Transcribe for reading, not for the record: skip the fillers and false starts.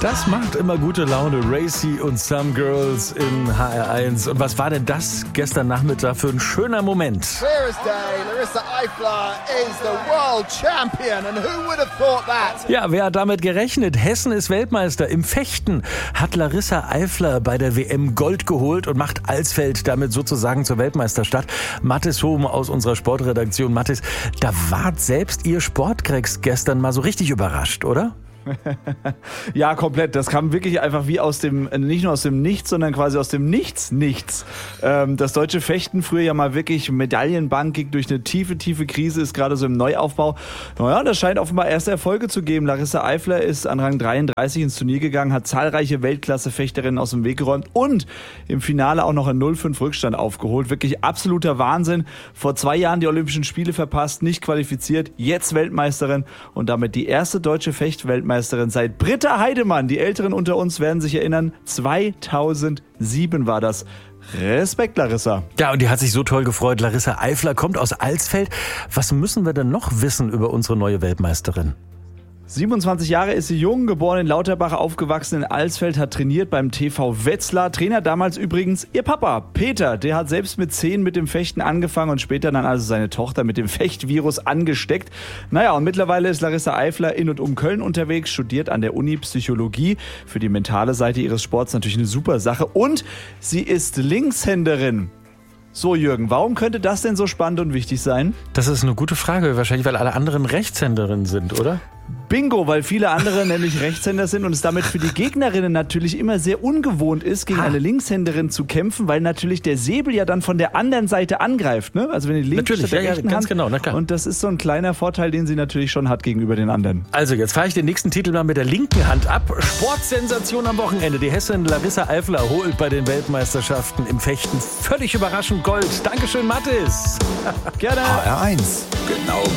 Das macht immer gute Laune. Racy und Some Girls in HR1. Und was war denn das gestern Nachmittag für ein schöner Moment? Clear as day, Larissa Eifler is the world champion. And who would have thought that? Ja, wer hat damit gerechnet? Hessen ist Weltmeister. Im Fechten hat Larissa Eifler bei der WM Gold geholt und macht Alsfeld damit sozusagen zur Weltmeisterstadt. Mathis Hohm aus unserer Sportredaktion. Mathis, da wart selbst ihr Sportkrecks gestern mal so richtig überrascht, oder? Ja, komplett. Das kam wirklich einfach wie aus dem, nicht nur aus dem Nichts, sondern quasi aus dem Nichts. Das deutsche Fechten, früher ja mal wirklich medaillenbankig durch eine tiefe Krise, ist gerade so im Neuaufbau. Naja, das scheint offenbar erste Erfolge zu geben. Larissa Eifler ist an Rang 33 ins Turnier gegangen, hat zahlreiche Weltklasse-Fechterinnen aus dem Weg geräumt und im Finale auch noch einen 0,5 Rückstand aufgeholt. Wirklich absoluter Wahnsinn. Vor 2 Jahren die Olympischen Spiele verpasst, nicht qualifiziert, jetzt Weltmeisterin und damit die erste deutsche Fechtweltmeisterin seit Britta Heidemann. Die Älteren unter uns werden sich erinnern, 2007 war das. Respekt, Larissa. Ja, und die hat sich so toll gefreut. Larissa Eifler kommt aus Alsfeld. Was müssen wir denn noch wissen über unsere neue Weltmeisterin? 27 Jahre ist sie jung, geboren in Lauterbach, aufgewachsen in Alsfeld, hat trainiert beim TV Wetzlar. Trainer damals übrigens ihr Papa, Peter. Der hat selbst mit 10 mit dem Fechten angefangen und später dann also seine Tochter mit dem Fechtvirus angesteckt. Naja, und mittlerweile ist Larissa Eifler in und um Köln unterwegs, studiert an der Uni Psychologie. Für die mentale Seite ihres Sports natürlich eine super Sache. Und sie ist Linkshänderin. So, Jürgen, warum könnte das denn so spannend und wichtig sein? Das ist eine gute Frage. Wahrscheinlich, weil alle anderen Rechtshänderinnen sind, oder? Bingo, weil viele andere nämlich Rechtshänder sind und es damit für die Gegnerinnen natürlich immer sehr ungewohnt ist, gegen eine Linkshänderin zu kämpfen, weil natürlich der Säbel ja dann von der anderen Seite angreift, ne? Also wenn die linke statt der rechten ganz Hand. genau, na klar. Und das ist so ein kleiner Vorteil, den sie natürlich schon hat gegenüber den anderen. Also, jetzt fahre ich den nächsten Titel mal mit der linken Hand ab. Sportsensation am Wochenende. Die Hessin Larissa Eifler holt bei den Weltmeisterschaften im Fechten völlig überraschend Gold. Dankeschön, Mathis. Gerne. HR1. Genau